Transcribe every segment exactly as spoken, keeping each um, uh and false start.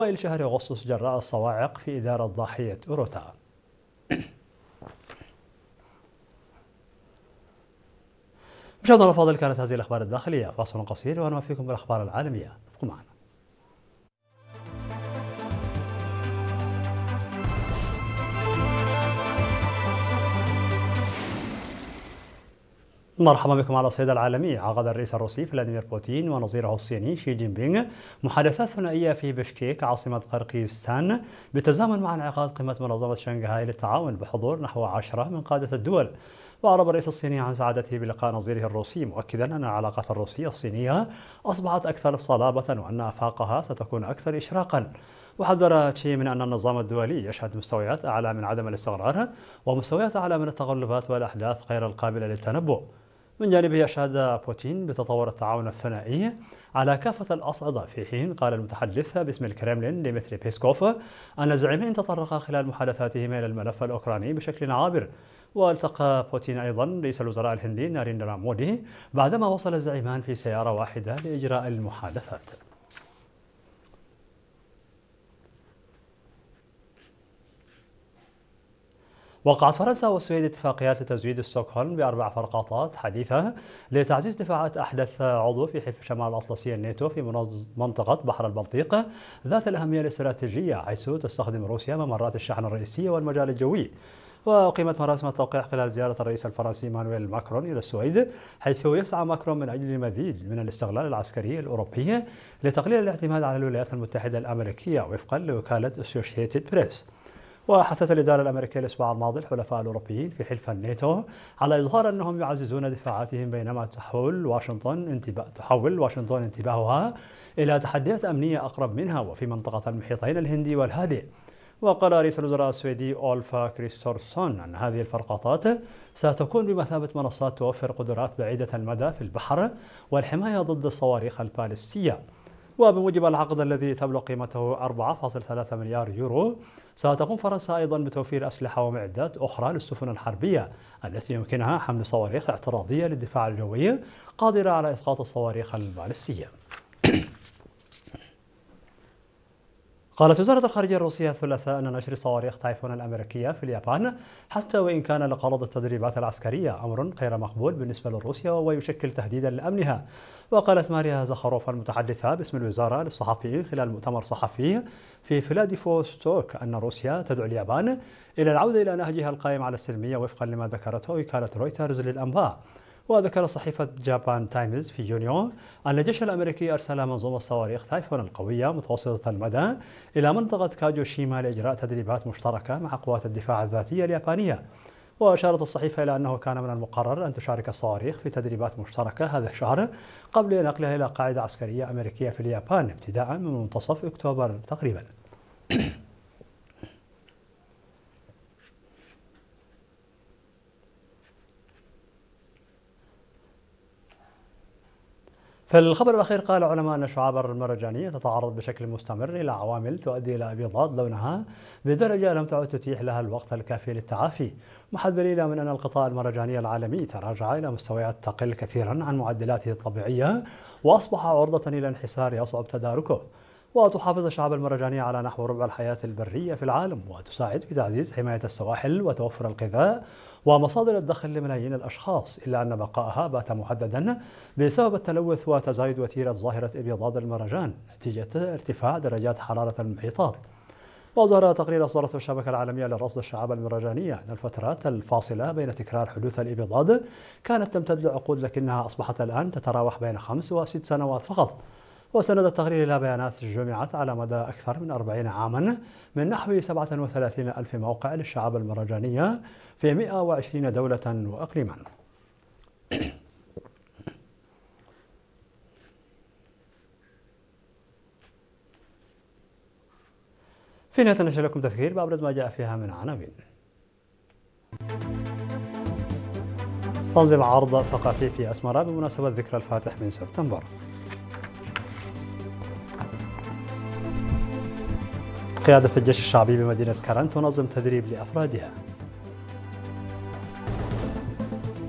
أوائل شهر أغسطس جراء الصواعق في إدارة ضاحية أوروتا. مشاهدينا الأفاضل، كانت هذه الأخبار الداخلية. فاصل قصير ونوافيكم بالأخبار العالمية. ابقوا معنا. مرحبا بكم على الصيد العالمي. عقد الرئيس الروسي فلاديمير بوتين ونظيره الصيني شي جين بينغ محادثات ثنائية في بشكيك عاصمة قرقيزستان بالتزامن مع انعقاد قمة منظمة شنغهاي للتعاون بحضور نحو عشرة من قادة الدول. وأعرب الرئيس الصيني عن سعادته بلقاء نظيره الروسي، مؤكدا أن العلاقات الروسية الصينية أصبحت أكثر صلابة وأن آفاقها ستكون أكثر إشراقا. وحذر تشي من أن النظام الدولي يشهد مستويات أعلى من عدم الاستقرار ومستويات أعلى من التقلبات والأحداث غير القابلة للتنبؤ. من جانبه أشاد بوتين بتطور التعاون الثنائي على كافة الأصعدة، في حين قال المتحدث باسم الكرملين ديمتري بيسكوف أن الزعيمين تطرقا خلال محادثاتهما إلى الملف الأوكراني بشكل عابر. والتقى بوتين أيضا رئيس الوزراء الهندي ناريندرا مودي بعدما وصل الزعيمان في سيارة واحدة لإجراء المحادثات. وقعت فرنسا والسويد اتفاقيات لتزويد ستوكهولم بأربع فرقاطات حديثة لتعزيز دفاعات أحدث عضو في حلف شمال الأطلسي الناتو في منطقة بحر البلطيق ذات الأهمية الاستراتيجية، حيث تستخدم روسيا ممرات الشحن الرئيسية والمجال الجوي. وأقيمت مراسم التوقيع خلال زيارة الرئيس الفرنسي مانويل ماكرون إلى السويد، حيث يسعى ماكرون من أجل المزيد من الاستغلال العسكري الأوروبي لتقليل الاعتماد على الولايات المتحدة الأمريكية، وفقا لوكالة أسوشيتد بريس. وحثت الإدارة الأمريكية الأسبوع الماضي الحلفاء الأوروبيين في حلف الناتو على إظهار أنهم يعززون دفاعاتهم، بينما تحول واشنطن انتباه تحول واشنطن انتباهها إلى تحديات أمنية أقرب منها وفي منطقة المحيطين الهندي والهادئ. وقال رئيس الوزراء السويدي أولفا كريستورسون أن هذه الفرقاطات ستكون بمثابة منصات توفر قدرات بعيدة المدى في البحر والحماية ضد الصواريخ البالستية. وبموجب العقد الذي تبلغ قيمته أربعة فاصلة ثلاثة مليار يورو، ستقوم فرنسا أيضا بتوفير أسلحة ومعدات أخرى للسفن الحربية التي يمكنها حمل صواريخ اعتراضية للدفاع الجوي قادرة على إسقاط الصواريخ البالستية. قالت وزارة الخارجية الروسية الثلاثاء أن نشر صواريخ تايفون الأمريكية في اليابان، حتى وإن كان لغرض التدريبات العسكرية، أمر غير مقبول بالنسبة لروسيا ويشكل تهديدا لأمنها. وقالت ماريا زخاروفا المتحدثة باسم الوزارة للصحفيين خلال مؤتمر صحفي في فلاديفوستوك أن روسيا تدعو اليابان إلى العودة إلى نهجها القائم على السلمية، وفقا لما ذكرته وكالة رويترز للأنباء. وذكر صحيفة جابان تايمز في يونيو أن الجيش الأمريكي أرسل منظومة صواريخ تايفون القوية متوسطة المدى إلى منطقة كاجوشيما لإجراء تدريبات مشتركة مع قوات الدفاع الذاتية اليابانية. وأشارت الصحيفة إلى أنه كان من المقرر أن تشارك الصواريخ في تدريبات مشتركة هذا الشهر قبل نقلها إلى قاعدة عسكرية أمريكية في اليابان ابتداء من منتصف أكتوبر تقريبا. في الخبر الأخير، قال علماء أن الشعاب المرجانية تتعرض بشكل مستمر إلى عوامل تؤدي إلى ابيضاد لونها بدرجة لم تعد تتيح لها الوقت الكافي للتعافي، محذرين من أن الغطاء المرجاني العالمي تراجع إلى مستويات تقل كثيرا عن معدلاته الطبيعية وأصبح عرضة إلى انحسار يصعب تداركه. وتحافظ الشعاب المرجانية على نحو ربع الحياة البرية في العالم، وتساعد في تعزيز حماية السواحل وتوفر الغذاء ومصادر الدخل لملايين الأشخاص، إلا أن بقائها بات مهددا بسبب التلوث وتزايد وتيرة ظاهرة ابيضاد المرجان نتيجة ارتفاع درجات حرارة المحيطات. وظهر تقرير أصدرته الشبكة العالمية لرصد الشعاب المرجانية أن الفترات الفاصلة بين تكرار حدوث الابيضاد كانت تمتد لعقود، لكنها أصبحت الآن تتراوح بين خمس وست سنوات فقط. وسند التقرير إلى بيانات جمعت على مدى أكثر من أربعين عاما من نحو سبعة وثلاثين ألف موقع للشعاب المرجانية في مئة وعشرين دولة وإقليما. في نهاية نشر لكم تذكير بأبرز ما جاء فيها من عناوين. تنظيم عرض ثقافي في أسمرة بمناسبة ذكرى الفاتح من سبتمبر. قيادة الجيش الشعبي بمدينة كرن تنظم تدريب لأفرادها.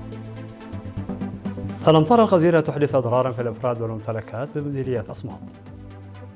الأمطار الغزيرة تحدث أضرارا في الأفراد والممتلكات بمديرية أصمات.